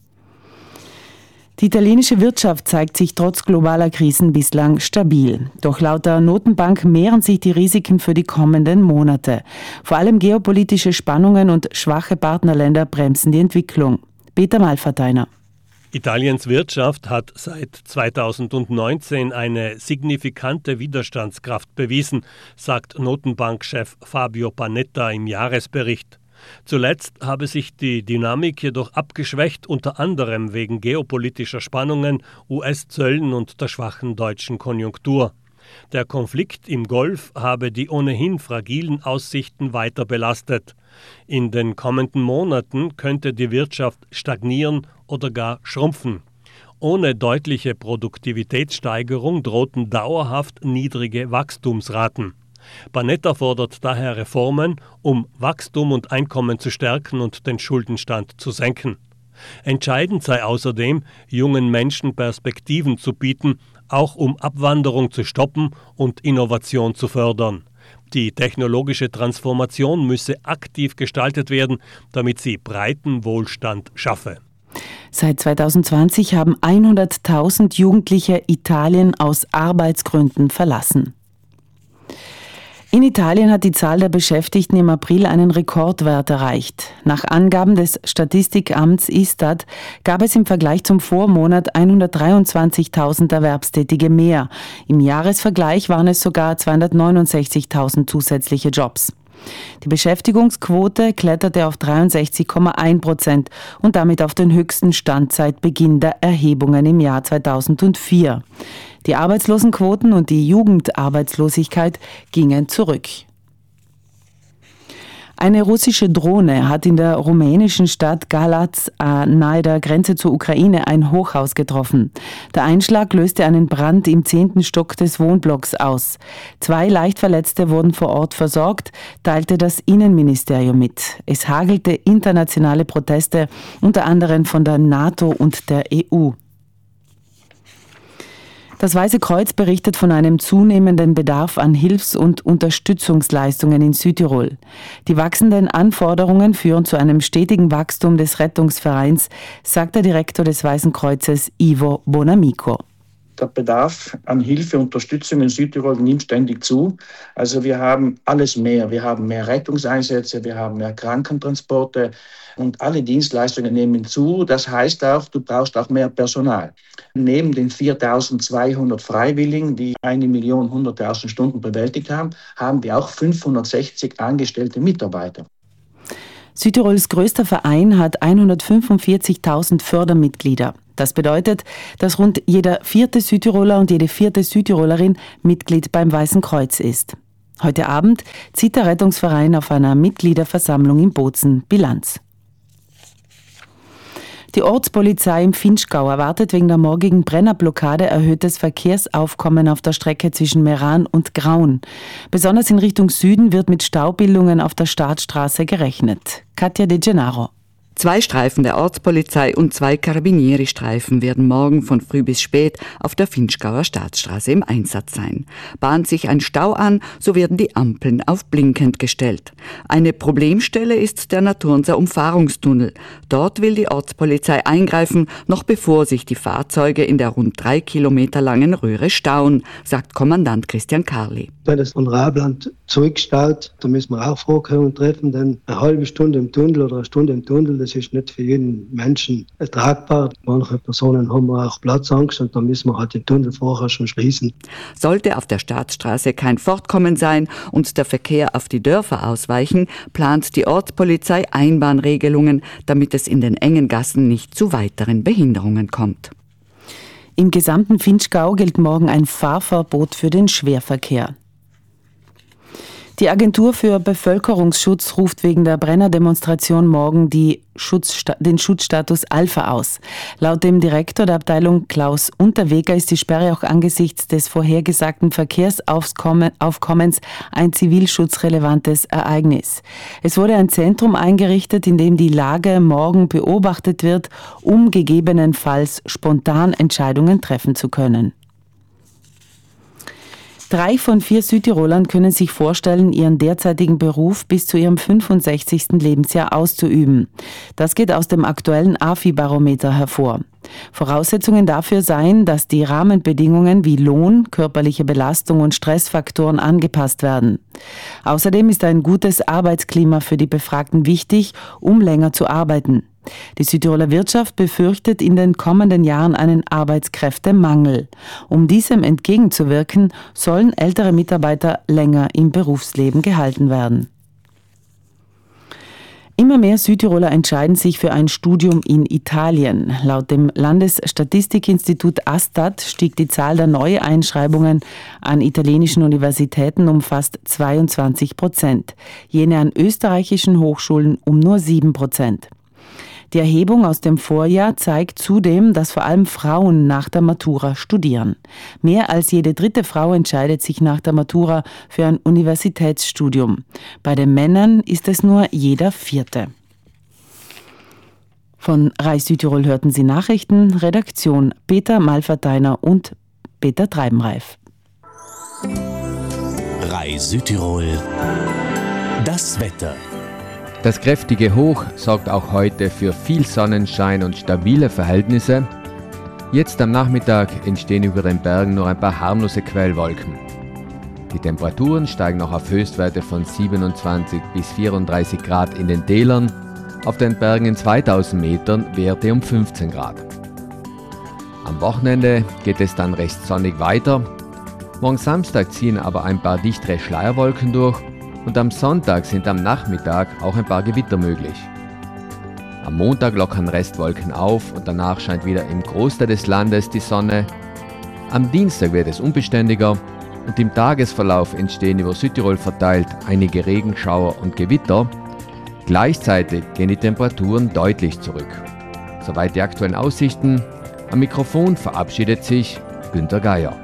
Die italienische Wirtschaft zeigt sich trotz globaler Krisen bislang stabil. Doch laut der Notenbank mehren sich die Risiken für die kommenden Monate. Vor allem geopolitische Spannungen und schwache Partnerländer bremsen die Entwicklung. Peter Malverteiner. Italiens Wirtschaft hat seit zweitausendneunzehn eine signifikante Widerstandskraft bewiesen, sagt Notenbankchef Fabio Panetta im Jahresbericht. Zuletzt habe sich die Dynamik jedoch abgeschwächt, unter anderem wegen geopolitischer Spannungen, U S-Zöllen und der schwachen deutschen Konjunktur. Der Konflikt im Golf habe die ohnehin fragilen Aussichten weiter belastet. In den kommenden Monaten könnte die Wirtschaft stagnieren oder gar schrumpfen. Ohne deutliche Produktivitätssteigerung drohten dauerhaft niedrige Wachstumsraten. Panetta fordert daher Reformen, um Wachstum und Einkommen zu stärken und den Schuldenstand zu senken. Entscheidend sei außerdem, jungen Menschen Perspektiven zu bieten, auch um Abwanderung zu stoppen und Innovation zu fördern. Die technologische Transformation müsse aktiv gestaltet werden, damit sie breiten Wohlstand schaffe. Seit zweitausendzwanzig haben hunderttausend Jugendliche Italien aus Arbeitsgründen verlassen. In Italien hat die Zahl der Beschäftigten im April einen Rekordwert erreicht. Nach Angaben des Statistikamts Istat gab es im Vergleich zum Vormonat hundertdreiundzwanzigtausend Erwerbstätige mehr. Im Jahresvergleich waren es sogar zweihundertneunundsechzigtausend zusätzliche Jobs. Die Beschäftigungsquote kletterte auf dreiundsechzig Komma eins Prozent und damit auf den höchsten Stand seit Beginn der Erhebungen im Jahr zweitausendvier. Die Arbeitslosenquoten und die Jugendarbeitslosigkeit gingen zurück. Eine russische Drohne hat in der rumänischen Stadt Galați nahe der Grenze zur Ukraine ein Hochhaus getroffen. Der Einschlag löste einen Brand im zehnten Stock des Wohnblocks aus. Zwei Leichtverletzte wurden vor Ort versorgt, teilte das Innenministerium mit. Es hagelte internationale Proteste, unter anderem von der NATO und der E U. Das Weiße Kreuz berichtet von einem zunehmenden Bedarf an Hilfs- und Unterstützungsleistungen in Südtirol. Die wachsenden Anforderungen führen zu einem stetigen Wachstum des Rettungsvereins, sagt der Direktor des Weißen Kreuzes Ivo Bonamico. Der Bedarf an Hilfe und Unterstützung in Südtirol nimmt ständig zu. Also wir haben alles mehr. Wir haben mehr Rettungseinsätze, wir haben mehr Krankentransporte und alle Dienstleistungen nehmen zu. Das heißt auch, du brauchst auch mehr Personal. Neben den viertausendzweihundert Freiwilligen, die eine Million hunderttausend Stunden bewältigt haben, haben wir auch fünfhundertsechzig angestellte Mitarbeiter. Südtirols größter Verein hat hundertfünfundvierzigtausend Fördermitglieder. Das bedeutet, dass rund jeder vierte Südtiroler und jede vierte Südtirolerin Mitglied beim Weißen Kreuz ist. Heute Abend zieht der Rettungsverein auf einer Mitgliederversammlung in Bozen Bilanz. Die Ortspolizei im Vinschgau erwartet wegen der morgigen Brennerblockade erhöhtes Verkehrsaufkommen auf der Strecke zwischen Meran und Graun. Besonders in Richtung Süden wird mit Staubildungen auf der Staatsstraße gerechnet. Katja De Gennaro. Zwei Streifen der Ortspolizei und zwei Carabinieri-Streifen werden morgen von früh bis spät auf der Vinschgauer Staatsstraße im Einsatz sein. Bahnt sich ein Stau an, so werden die Ampeln auf blinkend gestellt. Eine Problemstelle ist der Naturnser Umfahrungstunnel. Dort will die Ortspolizei eingreifen, noch bevor sich die Fahrzeuge in der rund drei Kilometer langen Röhre stauen, sagt Kommandant Christian Karli. Wenn es von Rabland zurückstaut, dann müssen wir auch Vorkehrungen treffen, denn eine halbe Stunde im Tunnel oder eine Stunde im Tunnel, das ist nicht für jeden Menschen ertragbar. Manche Personen haben auch Platzangst und dann müssen wir halt den Tunnel vorher schon schließen. Sollte auf der Staatsstraße kein Fortkommen sein und der Verkehr auf die Dörfer ausweichen, plant die Ortspolizei Einbahnregelungen, damit es in den engen Gassen nicht zu weiteren Behinderungen kommt. Im gesamten Vinschgau gilt morgen ein Fahrverbot für den Schwerverkehr. Die Agentur für Bevölkerungsschutz ruft wegen der Brennerdemonstration morgen die Schutzsta- den Schutzstatus Alpha aus. Laut dem Direktor der Abteilung Klaus Unterweger ist die Sperre auch angesichts des vorhergesagten Verkehrsaufkommens ein zivilschutzrelevantes Ereignis. Es wurde ein Zentrum eingerichtet, in dem die Lage morgen beobachtet wird, um gegebenenfalls spontan Entscheidungen treffen zu können. Drei von vier Südtirolern können sich vorstellen, ihren derzeitigen Beruf bis zu ihrem fünfundsechzigsten Lebensjahr auszuüben. Das geht aus dem aktuellen A F I-Barometer hervor. Voraussetzungen dafür seien, dass die Rahmenbedingungen wie Lohn, körperliche Belastung und Stressfaktoren angepasst werden. Außerdem ist ein gutes Arbeitsklima für die Befragten wichtig, um länger zu arbeiten. Die Südtiroler Wirtschaft befürchtet in den kommenden Jahren einen Arbeitskräftemangel. Um diesem entgegenzuwirken, sollen ältere Mitarbeiter länger im Berufsleben gehalten werden. Immer mehr Südtiroler entscheiden sich für ein Studium in Italien. Laut dem Landesstatistikinstitut Astat stieg die Zahl der Neueinschreibungen an italienischen Universitäten um fast zweiundzwanzig Prozent, jene an österreichischen Hochschulen um nur sieben Prozent. Die Erhebung aus dem Vorjahr zeigt zudem, dass vor allem Frauen nach der Matura studieren. Mehr als jede dritte Frau entscheidet sich nach der Matura für ein Universitätsstudium. Bei den Männern ist es nur jeder vierte. Von Reis Südtirol hörten Sie Nachrichten, Redaktion Peter Malverteiner und Peter Treibenreif. Reis Südtirol, das Wetter. Das kräftige Hoch sorgt auch heute für viel Sonnenschein und stabile Verhältnisse. Jetzt am Nachmittag entstehen über den Bergen nur ein paar harmlose Quellwolken. Die Temperaturen steigen noch auf Höchstwerte von siebenundzwanzig bis vierunddreißig Grad in den Tälern, auf den Bergen in zweitausend Metern Werte um fünfzehn Grad. Am Wochenende geht es dann recht sonnig weiter. Morgen Samstag ziehen aber ein paar dichtere Schleierwolken durch. Und am Sonntag sind am Nachmittag auch ein paar Gewitter möglich. Am Montag lockern Restwolken auf und danach scheint wieder im Großteil des Landes die Sonne. Am Dienstag wird es unbeständiger und im Tagesverlauf entstehen über Südtirol verteilt einige Regenschauer und Gewitter. Gleichzeitig gehen die Temperaturen deutlich zurück. Soweit die aktuellen Aussichten. Am Mikrofon verabschiedet sich Günter Geier.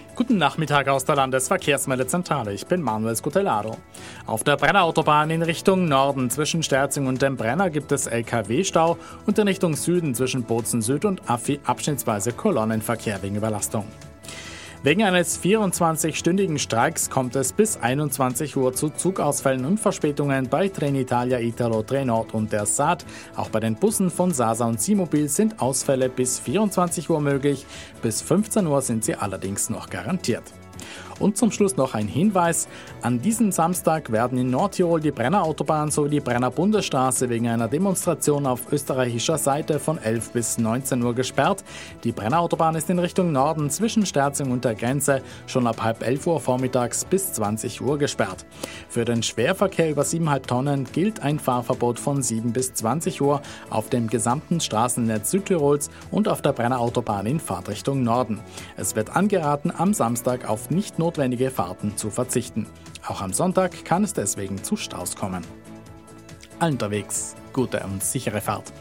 Guten Nachmittag aus der Landesverkehrsmeldezentrale. Ich bin Manuel Scotelaro. Auf der Brennerautobahn in Richtung Norden zwischen Sterzing und dem Brenner gibt es L K W-Stau und in Richtung Süden zwischen Bozen Süd und Affi abschnittsweise Kolonnenverkehr wegen Überlastung. Wegen eines vierundzwanzigstündigen Streiks kommt es bis einundzwanzig Uhr zu Zugausfällen und Verspätungen bei Trenitalia, Italo, Trenord und der Saat. Auch bei den Bussen von Sasa und Simobil sind Ausfälle bis vierundzwanzig Uhr möglich. Bis fünfzehn Uhr sind sie allerdings noch garantiert. Und zum Schluss noch ein Hinweis. An diesem Samstag werden in Nordtirol die Brennerautobahn sowie die Brenner Bundesstraße wegen einer Demonstration auf österreichischer Seite von elf bis neunzehn Uhr gesperrt. Die Brennerautobahn ist in Richtung Norden zwischen Sterzing und der Grenze schon ab halb elf Uhr vormittags bis zwanzig Uhr gesperrt. Für den Schwerverkehr über sieben Komma fünf Tonnen gilt ein Fahrverbot von sieben bis zwanzig Uhr auf dem gesamten Straßennetz Südtirols und auf der Brennerautobahn in Fahrtrichtung Norden. Es wird angeraten, am Samstag auf nicht notwendige Fahrten zu verzichten. Auch am Sonntag kann es deswegen zu Staus kommen. Allen unterwegs gute und sichere Fahrt.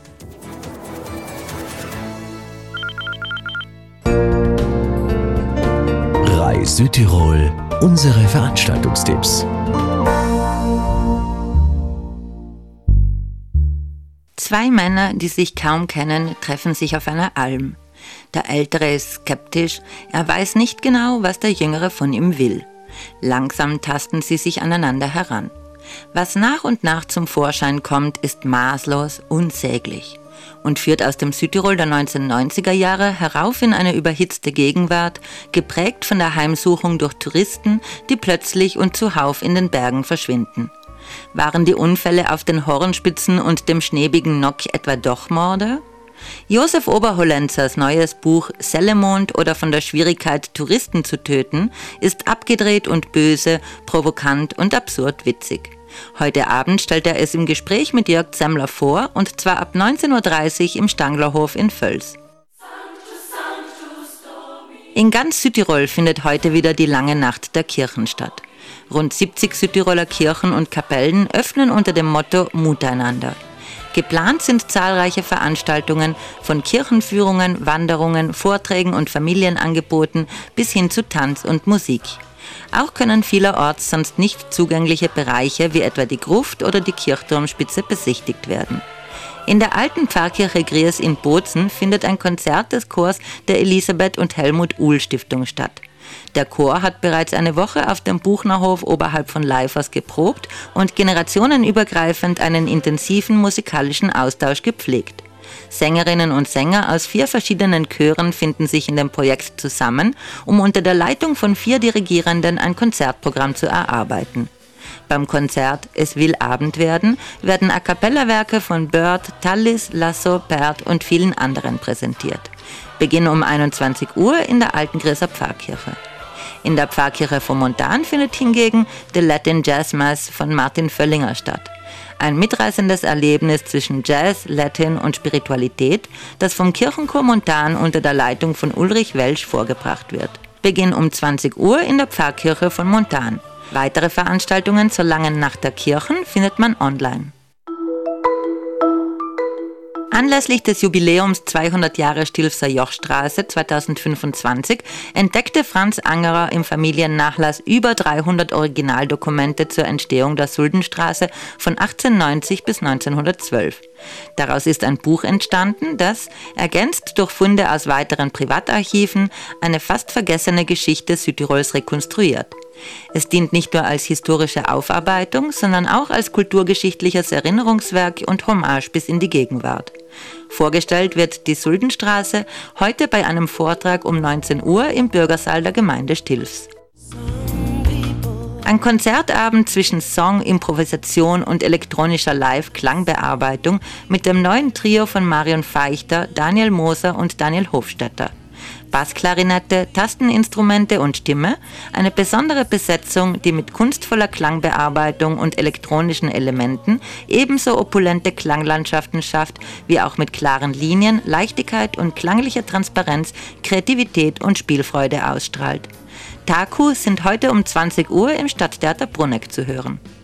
Reis Südtirol, unsere Veranstaltungstipps. Zwei Männer, die sich kaum kennen, treffen sich auf einer Alm. Der Ältere ist skeptisch, er weiß nicht genau, was der Jüngere von ihm will. Langsam tasten sie sich aneinander heran. Was nach und nach zum Vorschein kommt, ist maßlos, unsäglich und führt aus dem Südtirol der neunzehnhundertneunziger Jahre herauf in eine überhitzte Gegenwart, geprägt von der Heimsuchung durch Touristen, die plötzlich und zuhauf in den Bergen verschwinden. Waren die Unfälle auf den Hornspitzen und dem schneebigen Nock etwa doch Morde? Josef Oberhollenzers neues Buch Sellemond oder von der Schwierigkeit, Touristen zu töten, ist abgedreht und böse, provokant und absurd witzig. Heute Abend stellt er es im Gespräch mit Jörg Zemmler vor, und zwar ab neunzehn Uhr dreißig im Stanglerhof in Völs. In ganz Südtirol findet heute wieder die lange Nacht der Kirchen statt. Rund siebzig Südtiroler Kirchen und Kapellen öffnen unter dem Motto Muteinander. Geplant sind zahlreiche Veranstaltungen von Kirchenführungen, Wanderungen, Vorträgen und Familienangeboten bis hin zu Tanz und Musik. Auch können vielerorts sonst nicht zugängliche Bereiche wie etwa die Gruft oder die Kirchturmspitze besichtigt werden. In der alten Pfarrkirche Gries in Bozen findet ein Konzert des Chors der Elisabeth und Helmut Uhl Stiftung statt. Der Chor hat bereits eine Woche auf dem Buchnerhof oberhalb von Leifers geprobt und generationenübergreifend einen intensiven musikalischen Austausch gepflegt. Sängerinnen und Sänger aus vier verschiedenen Chören finden sich in dem Projekt zusammen, um unter der Leitung von vier Dirigierenden ein Konzertprogramm zu erarbeiten. Beim Konzert Es will Abend werden werden A-Cappella-Werke von Bird, Tallis, Lasso, Perth und vielen anderen präsentiert. Beginn um einundzwanzig Uhr in der alten Grieser Pfarrkirche. In der Pfarrkirche von Montan findet hingegen The Latin Jazz Mass von Martin Völlinger statt. Ein mitreißendes Erlebnis zwischen Jazz, Latin und Spiritualität, das vom Kirchenchor Montan unter der Leitung von Ulrich Welsch vorgebracht wird. Beginn um zwanzig Uhr in der Pfarrkirche von Montan. Weitere Veranstaltungen zur langen Nacht der Kirchen findet man online. Anlässlich des Jubiläums zweihundert Jahre Stilfser Jochstraße zweitausendfünfundzwanzig entdeckte Franz Angerer im Familiennachlass über dreihundert Originaldokumente zur Entstehung der Suldenstraße von achtzehnhundertneunzig bis neunzehnhundertzwölf. Daraus ist ein Buch entstanden, das, ergänzt durch Funde aus weiteren Privatarchiven, eine fast vergessene Geschichte Südtirols rekonstruiert. Es dient nicht nur als historische Aufarbeitung, sondern auch als kulturgeschichtliches Erinnerungswerk und Hommage bis in die Gegenwart. Vorgestellt wird die Suldenstraße heute bei einem Vortrag um neunzehn Uhr im Bürgersaal der Gemeinde Stilfs. Ein Konzertabend zwischen Song, Improvisation und elektronischer Live-Klangbearbeitung mit dem neuen Trio von Marion Feichter, Daniel Moser und Daniel Hofstetter. Bassklarinette, Tasteninstrumente und Stimme, eine besondere Besetzung, die mit kunstvoller Klangbearbeitung und elektronischen Elementen ebenso opulente Klanglandschaften schafft, wie auch mit klaren Linien, Leichtigkeit und klanglicher Transparenz Kreativität und Spielfreude ausstrahlt. Taku sind heute um zwanzig Uhr im Stadttheater Bruneck zu hören.